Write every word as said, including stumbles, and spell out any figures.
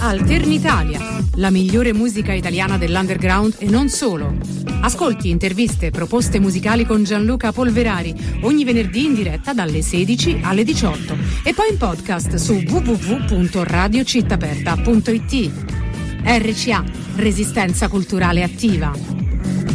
Alternitalia, la migliore musica italiana dell'underground e non solo. Ascolti, interviste, proposte musicali con Gianluca Polverari ogni venerdì in diretta dalle sedici alle diciotto e poi in podcast su w w w punto radio città aperta punto i t. R C A, Resistenza Culturale Attiva.